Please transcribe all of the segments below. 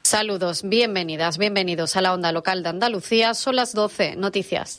Saludos, bienvenidas, bienvenidos a la Onda Local de Andalucía. Son las 12, noticias.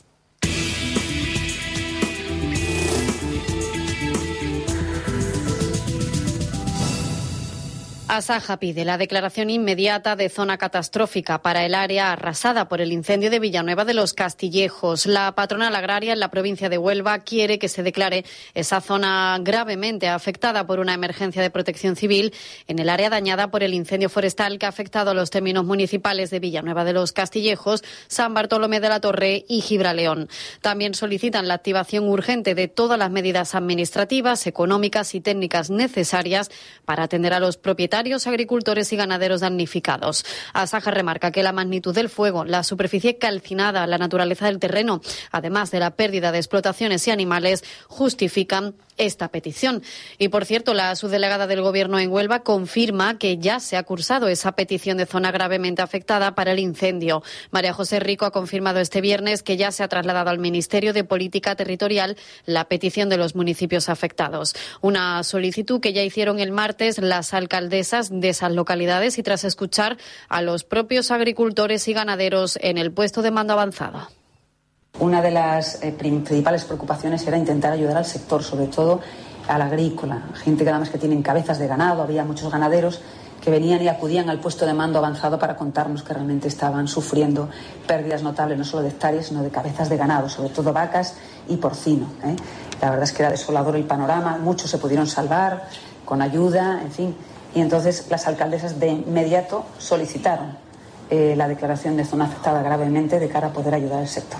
Asaja pide la declaración inmediata de zona catastrófica para el área arrasada por el incendio de Villanueva de los Castillejos. La patronal agraria en la provincia de Huelva quiere que se declare esa zona gravemente afectada por una emergencia de protección civil en el área dañada por el incendio forestal que ha afectado a los términos municipales de Villanueva de los Castillejos, San Bartolomé de la Torre y Gibraleón. También solicitan la activación urgente de todas las medidas administrativas, económicas y técnicas necesarias para atender a los propietarios, agricultores y ganaderos damnificados. Asaja remarca que la magnitud del fuego, la superficie calcinada, la naturaleza del terreno, además de la pérdida de explotaciones y animales, justifican esta petición. Y, por cierto, la subdelegada del Gobierno en Huelva confirma que ya se ha cursado esa petición de zona gravemente afectada para el incendio. María José Rico ha confirmado este viernes que ya se ha trasladado al Ministerio de Política Territorial la petición de los municipios afectados. Una solicitud que ya hicieron el martes las alcaldesas de esas localidades y tras escuchar a los propios agricultores y ganaderos en el puesto de mando avanzado. Una de las principales preocupaciones era intentar ayudar al sector, sobre todo al agrícola, gente que además que tienen cabezas de ganado, había muchos ganaderos que venían y acudían al puesto de mando avanzado para contarnos que realmente estaban sufriendo pérdidas notables, no solo de hectáreas, sino de cabezas de ganado, sobre todo vacas y porcino. La verdad es que era desolador el panorama, muchos se pudieron salvar con ayuda, en fin. Y entonces las alcaldesas de inmediato solicitaron la declaración de zona afectada gravemente de cara a poder ayudar al sector.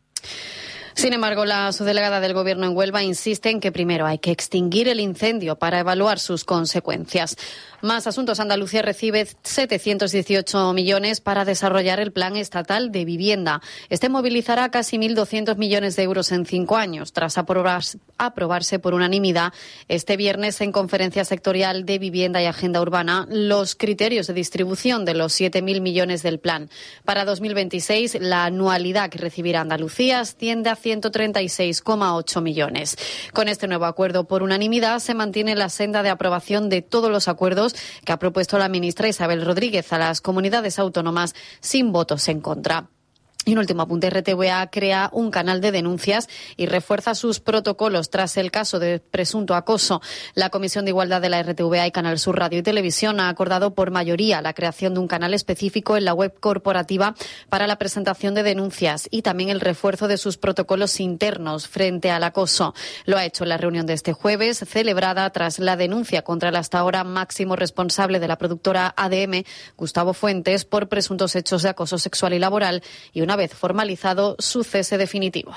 Sin embargo, la subdelegada del Gobierno en Huelva insiste en que primero hay que extinguir el incendio para evaluar sus consecuencias. Más asuntos. Andalucía recibe 718 millones para desarrollar el Plan Estatal de Vivienda. Este movilizará casi 1.200 millones de euros en 5 años, tras aprobarse por unanimidad este viernes en Conferencia Sectorial de Vivienda y Agenda Urbana los criterios de distribución de los 7.000 millones del plan. Para 2026, la anualidad que recibirá Andalucía asciende a 136,8 millones. Con este nuevo acuerdo por unanimidad se mantiene la senda de aprobación de todos los acuerdos que ha propuesto la ministra Isabel Rodríguez a las comunidades autónomas sin votos en contra. Y un último apunte, RTVA crea un canal de denuncias y refuerza sus protocolos tras el caso de presunto acoso. La Comisión de Igualdad de la RTVA y Canal Sur Radio y Televisión ha acordado por mayoría la creación de un canal específico en la web corporativa para la presentación de denuncias y también el refuerzo de sus protocolos internos frente al acoso. Lo ha hecho en la reunión de este jueves, celebrada tras la denuncia contra el hasta ahora máximo responsable de la productora ADM, Gustavo Fuentes, por presuntos hechos de acoso sexual y laboral y una vez formalizado su cese definitivo.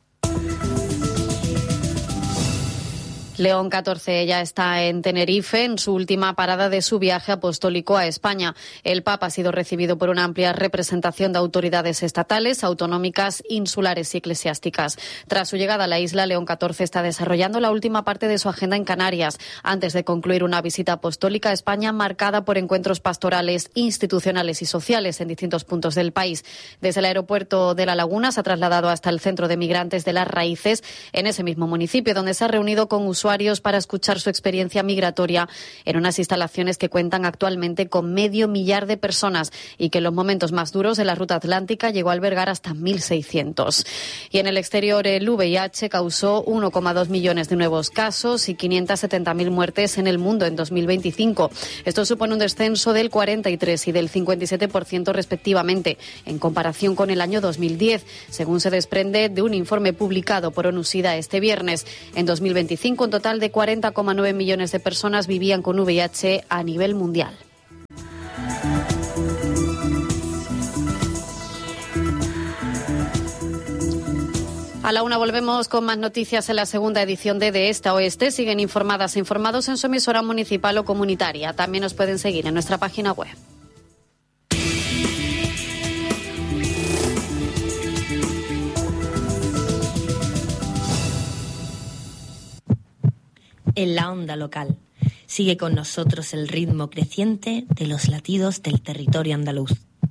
León XIV ya está en Tenerife en su última parada de su viaje apostólico a España. El Papa ha sido recibido por una amplia representación de autoridades estatales, autonómicas, insulares y eclesiásticas. Tras su llegada a la isla, León XIV está desarrollando la última parte de su agenda en Canarias, antes de concluir una visita apostólica a España marcada por encuentros pastorales, institucionales y sociales en distintos puntos del país. Desde el aeropuerto de La Laguna se ha trasladado hasta el centro de migrantes de Las Raíces, en ese mismo municipio, donde se ha reunido con usuarios para escuchar su experiencia migratoria en unas instalaciones que cuentan actualmente con 500.000 de personas y que en los momentos más duros de la ruta atlántica llegó a albergar hasta 1.600. Y en el exterior, el VIH causó 1,2 millones de nuevos casos y 570.000 muertes en el mundo en 2025. Esto supone un descenso del 43% y del 57% respectivamente, en comparación con el año 2010, según se desprende de un informe publicado por ONU-SIDA este viernes. En 2025, un total de 40,9 millones de personas vivían con VIH a nivel mundial. A la 1 volvemos con más noticias en la segunda edición de Esta Oeste. Siguen informados en su emisora municipal o comunitaria. También nos pueden seguir en nuestra página web. En la onda local. Sigue con nosotros el ritmo creciente de los latidos del territorio andaluz.